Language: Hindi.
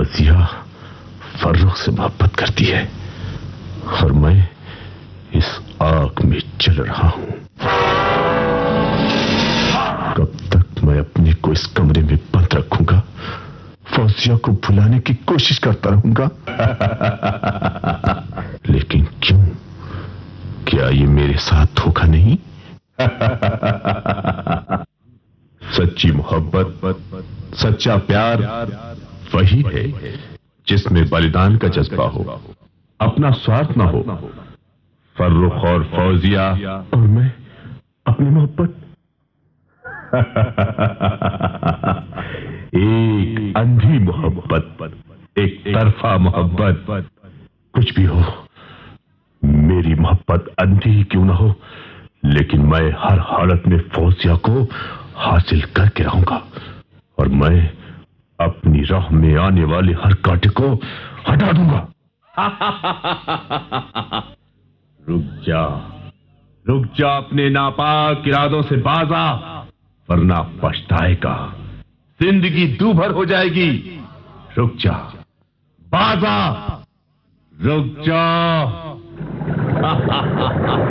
फौजिया फर्रुख से मोहब्बत करती है और मैं इस आग में जल रहा हूं। कब तक मैं अपने को इस कमरे में बंद रखूंगा, फौजिया को भुलाने की कोशिश करता रहूंगा। लेकिन क्यों? क्या ये मेरे साथ धोखा नहीं? सच्ची मोहब्बत, सच्चा प्यार वही है जिसमें बलिदान का जज्बा हो, अपना स्वार्थ ना हो। फर्रुख और फौजिया और मैं अपनी मोहब्बत। एक अंधी मोहब्बत, एक तरफा मोहब्बत। कुछ भी हो, मेरी मोहब्बत अंधी क्यों ना हो, लेकिन मैं हर हालत में फौजिया को हासिल करके रहूंगा और मैं अपनी राह में आने वाले हर कांटे को हटा दूंगा। रुक जा अपने नापाक इरादों से बाजा, वरना पछताएगा, जिंदगी दूभर हो जाएगी। रुक जा बाजा, रुक जा।